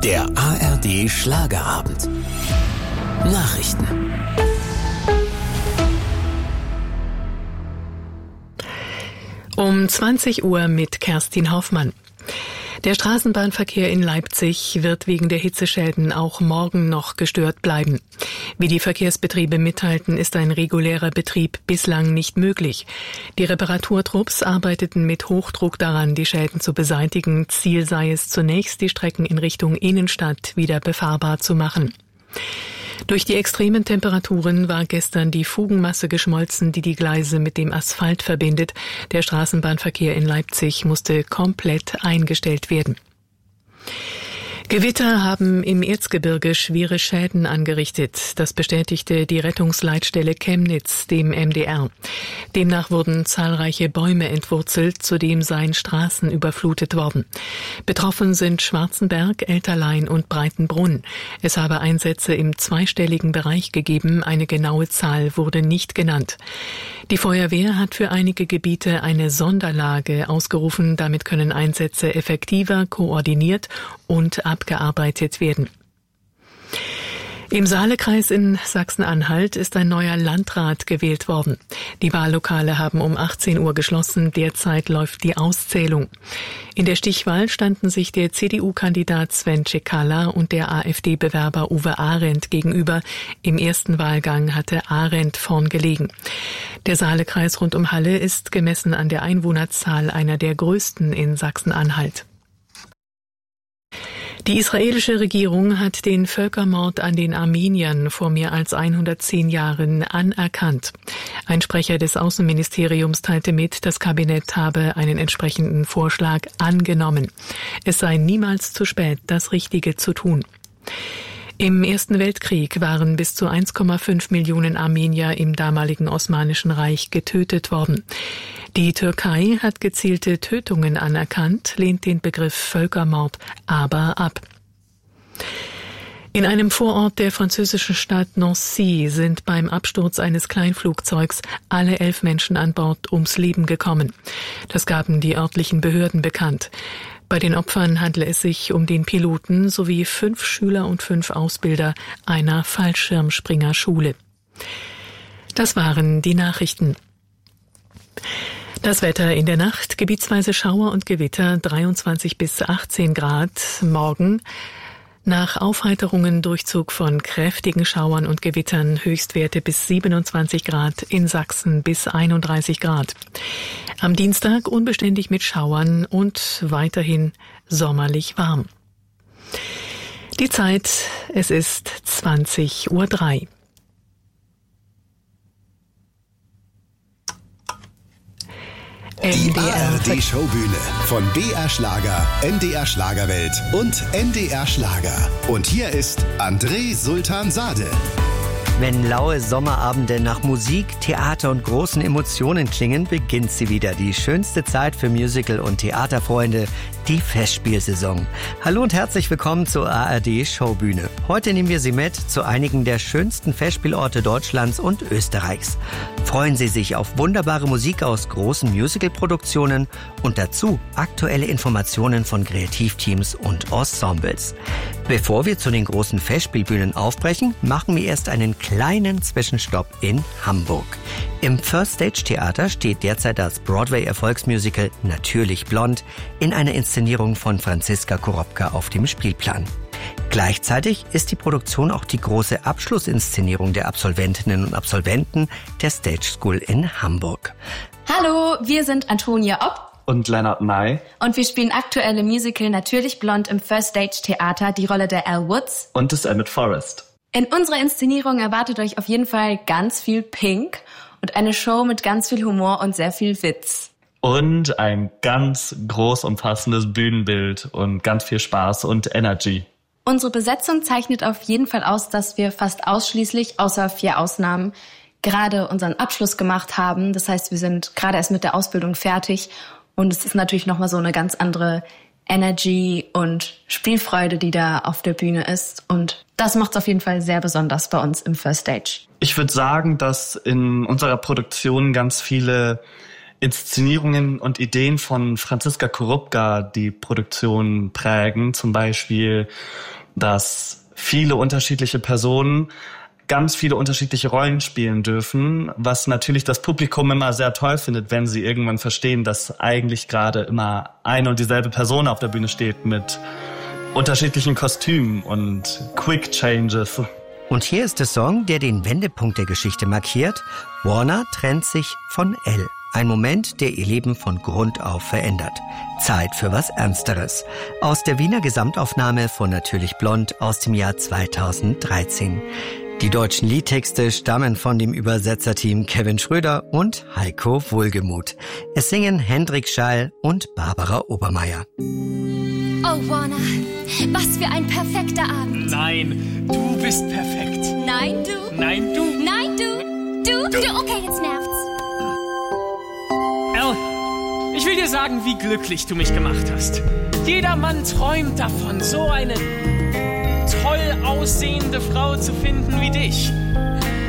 Der ARD Schlagerabend. Nachrichten. Um 20 Uhr mit Kerstin Hoffmann. Der Straßenbahnverkehr in Leipzig wird wegen der Hitzeschäden auch morgen noch gestört bleiben. Wie die Verkehrsbetriebe mitteilten, ist ein regulärer Betrieb bislang nicht möglich. Die Reparaturtrupps arbeiteten mit Hochdruck daran, die Schäden zu beseitigen. Ziel sei es zunächst, die Strecken in Richtung Innenstadt wieder befahrbar zu machen. Durch die extremen Temperaturen war gestern die Fugenmasse geschmolzen, die die Gleise mit dem Asphalt verbindet. Der Straßenbahnverkehr in Leipzig musste komplett eingestellt werden. Gewitter haben im Erzgebirge schwere Schäden angerichtet. Das bestätigte die Rettungsleitstelle Chemnitz dem MDR. Demnach wurden zahlreiche Bäume entwurzelt, zudem seien Straßen überflutet worden. Betroffen sind Schwarzenberg, Elterlein und Breitenbrunn. Es habe Einsätze im zweistelligen Bereich gegeben, eine genaue Zahl wurde nicht genannt. Die Feuerwehr hat für einige Gebiete eine Sonderlage ausgerufen. Damit können Einsätze effektiver, koordiniert und abgearbeitet werden. Im Saalekreis in Sachsen-Anhalt ist ein neuer Landrat gewählt worden. Die Wahllokale haben um 18 Uhr geschlossen. Derzeit läuft die Auszählung. In der Stichwahl standen sich der CDU-Kandidat Sven Cekala und der AfD-Bewerber Uwe Arendt gegenüber. Im ersten Wahlgang hatte Arendt vorn gelegen. Der Saalekreis rund um Halle ist gemessen an der Einwohnerzahl einer der größten in Sachsen-Anhalt. Die israelische Regierung hat den Völkermord an den Armeniern vor mehr als 110 Jahren anerkannt. Ein Sprecher des Außenministeriums teilte mit, das Kabinett habe einen entsprechenden Vorschlag angenommen. Es sei niemals zu spät, das Richtige zu tun. Im Ersten Weltkrieg waren bis zu 1,5 Millionen Armenier im damaligen Osmanischen Reich getötet worden. Die Türkei hat gezielte Tötungen anerkannt, lehnt den Begriff Völkermord aber ab. In einem Vorort der französischen Stadt Nancy sind beim Absturz eines Kleinflugzeugs alle 11 Menschen an Bord ums Leben gekommen. Das gaben die örtlichen Behörden bekannt. Bei den Opfern handle es sich um den Piloten sowie 5 Schüler und 5 Ausbilder einer Fallschirmspringerschule. Das waren die Nachrichten. Das Wetter in der Nacht, gebietsweise Schauer und Gewitter, 23 bis 18 Grad. Morgen nach Aufheiterungen Durchzug von kräftigen Schauern und Gewittern, Höchstwerte bis 27 Grad, in Sachsen bis 31 Grad. Am Dienstag unbeständig mit Schauern und weiterhin sommerlich warm. Die Zeit, es ist 20:03 Uhr. Die ARD-Showbühne von BR Schlager, NDR Schlagerwelt und NDR Schlager. Und hier ist André Sultan Sade. Wenn laue Sommerabende nach Musik, Theater und großen Emotionen klingen, beginnt sie wieder. Die schönste Zeit für Musical- und Theaterfreunde, die Festspielsaison. Hallo und herzlich willkommen zur ARD-Showbühne. Heute nehmen wir Sie mit zu einigen der schönsten Festspielorte Deutschlands und Österreichs. Freuen Sie sich auf wunderbare Musik aus großen Musical-Produktionen und dazu aktuelle Informationen von Kreativteams und Ensembles. Bevor wir zu den großen Festspielbühnen aufbrechen, machen wir erst einen kleinen Zwischenstopp in Hamburg. Im First Stage Theater steht derzeit das Broadway-Erfolgsmusical Natürlich Blond in einer Inszenierung von Franziska Korobka auf dem Spielplan. Gleichzeitig ist die Produktion auch die große Abschlussinszenierung der Absolventinnen und Absolventen der Stage School in Hamburg. Hallo, wir sind Antonia Opp und Lennart Ney. Und wir spielen aktuell im Musical Natürlich Blond im First Stage Theater die Rolle der Elle Woods und des Emmett Forrest. In unserer Inszenierung erwartet euch auf jeden Fall ganz viel Pink und eine Show mit ganz viel Humor und sehr viel Witz. Und ein ganz groß umfassendes Bühnenbild und ganz viel Spaß und Energy. Unsere Besetzung zeichnet auf jeden Fall aus, dass wir fast ausschließlich, außer 4 Ausnahmen, gerade unseren Abschluss gemacht haben. Das heißt, wir sind gerade erst mit der Ausbildung fertig und es ist natürlich nochmal so eine ganz andere Energy und Spielfreude, die da auf der Bühne ist. Und das macht es auf jeden Fall sehr besonders bei uns im First Stage. Ich würde sagen, dass in unserer Produktion ganz viele Inszenierungen und Ideen von Franziska Korupka die Produktion prägen. Zum Beispiel, dass viele unterschiedliche Personen ganz viele unterschiedliche Rollen spielen dürfen, was natürlich das Publikum immer sehr toll findet, wenn sie irgendwann verstehen, dass eigentlich gerade immer eine und dieselbe Person auf der Bühne steht mit unterschiedlichen Kostümen und Quick Changes. Und hier ist der Song, der den Wendepunkt der Geschichte markiert. Warner trennt sich von Elle. Ein Moment, der ihr Leben von Grund auf verändert. Zeit für was Ernsteres. Aus der Wiener Gesamtaufnahme von Natürlich Blond aus dem Jahr 2013. Die deutschen Liedtexte stammen von dem Übersetzerteam Kevin Schröder und Heiko Wohlgemuth. Es singen Hendrik Schall und Barbara Obermeier. Oh, Warner, was für ein perfekter Abend. Nein, du bist perfekt. Nein, du. Nein, du. Nein, du. Du. Okay, jetzt nervt's. Elle, ich will dir sagen, wie glücklich du mich gemacht hast. Jeder Mann träumt davon, so eine toll aussehende Frau zu finden wie dich.